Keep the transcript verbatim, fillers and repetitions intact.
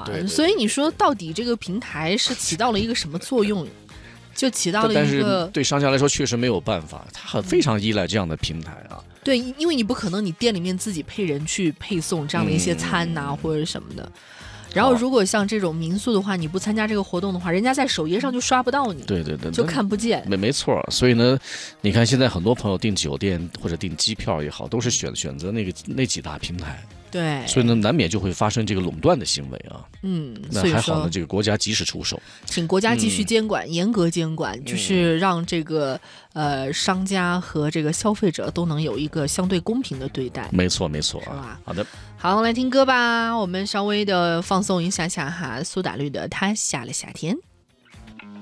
对对对， 所以你说到底这个平台是起到了一个什么作用？就起到了一个， 但是对商家来说确实没有办法，他很非常依赖这样的平台啊。 对，因为你不可能你店里面自己配人去配送这样的一些餐呐、 嗯、 或者什么的。然后如果像这种民宿的话，你不参加这个活动的话，人家在首页上就刷不到你， 对对对， 就看不见。 没没错，所以呢，你看现在很多朋友订酒店或者订机票也好，都是选选择那个那几大平台。 对， 所以呢，难免就会发生这个垄断的行为啊。 嗯， 那还好呢，这个国家及时出手， 请国家继续监管，嗯、严格监管，就是让这个呃商家和这个消费者都能有一个相对公平的对待。 没错，没错， 是吧？ 好的， 好，来听歌吧，我们稍微的放松一下下哈，苏打绿的《他下了夏天》。